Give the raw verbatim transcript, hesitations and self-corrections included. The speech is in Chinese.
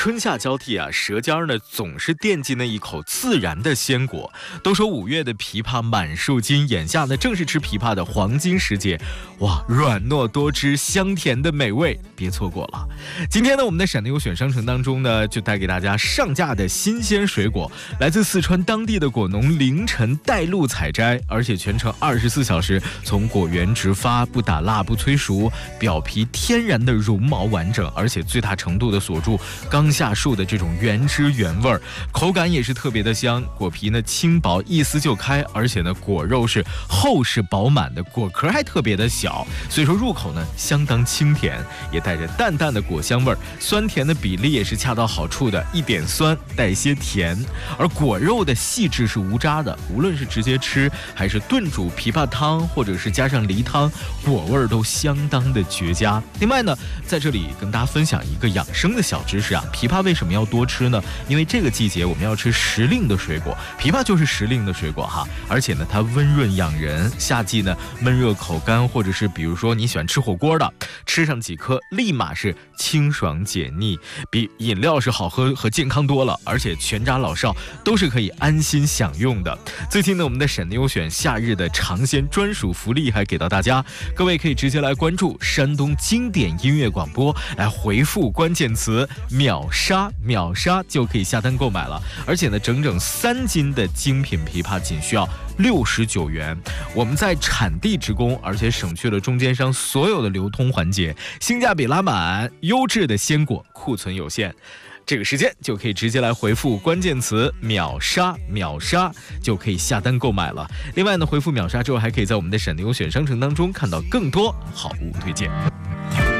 春夏交替啊，舌尖呢总是惦记那一口自然的鲜果。都说五月的枇杷满树金，眼下呢正是吃枇杷的黄金时节。哇，软糯多汁，香甜的美味，别错过了。今天呢，我们的闪电优选商城当中呢，就带给大家上架的新鲜水果，来自四川当地的果农凌晨带路采摘，而且全程二十四小时从果园直发，不打蜡不催熟，表皮天然的绒毛完整，而且最大程度的锁住刚下树的这种原汁原味儿，口感也是特别的香。果皮呢轻薄，一撕就开，而且呢果肉是厚实饱满的，果壳还特别的小，所以说入口呢相当清甜，也带着淡淡的果香味儿，酸甜的比例也是恰到好处的，一点酸带些甜。而果肉的细致是无渣的，无论是直接吃还是炖煮枇杷汤，或者是加上梨汤，果味儿都相当的绝佳。另外呢，在这里跟大家分享一个养生的小知识啊，枇杷为什么要多吃呢？因为这个季节我们要吃时令的水果，枇杷就是时令的水果哈，而且呢它温润养人，夏季呢闷热口干，或者是比如说你喜欢吃火锅的，吃上几颗立马是清爽解腻，比饮料是好喝和健康多了，而且全家老少都是可以安心享用的。最近呢，我们的闪电优选夏日的尝鲜专属福利还给到大家，各位可以直接来关注山东经典音乐广播，来回复关键词秒杀秒杀就可以下单购买了。而且呢，整整三斤的精品枇杷仅需要六十九元，我们在产地直供，而且省去了中间商所有的流通环节，性价比拉满，优质的鲜果库存有限。这个时间就可以直接来回复关键词秒杀秒杀就可以下单购买了。另外呢，回复秒杀之后还可以在我们的闪电优选商城当中看到更多好物推荐。